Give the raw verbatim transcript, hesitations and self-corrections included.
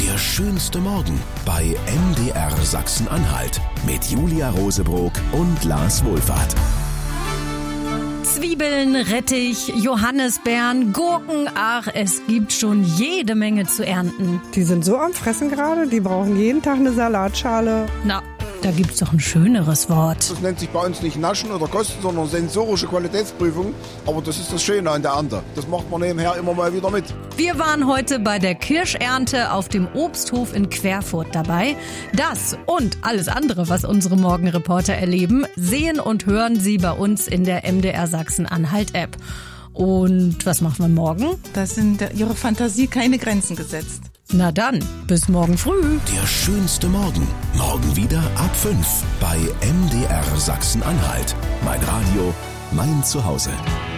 Der schönste Morgen bei M D R Sachsen-Anhalt mit Julia Rosebrock und Lars Wohlfahrt. Zwiebeln, Rettich, Johannisbeeren, Gurken, ach, es gibt schon jede Menge zu ernten. Die sind so am Fressen gerade, die brauchen jeden Tag eine Salatschale. Na, da gibt's doch ein schöneres Wort. Das nennt sich bei uns nicht Naschen oder Kosten, sondern sensorische Qualitätsprüfung. Aber das ist das Schöne an der Ernte. Das macht man nebenher immer mal wieder mit. Wir waren heute bei der Kirschernte auf dem Obsthof in Querfurt dabei. Das und alles andere, was unsere Morgenreporter erleben, sehen und hören Sie bei uns in der M D R Sachsen-Anhalt-App. Und was macht man morgen? Da sind Ihre Fantasie keine Grenzen gesetzt. Na dann, bis morgen früh. Der schönste Morgen. Morgen wieder ab fünf bei M D R Sachsen-Anhalt. Mein Radio, mein Zuhause.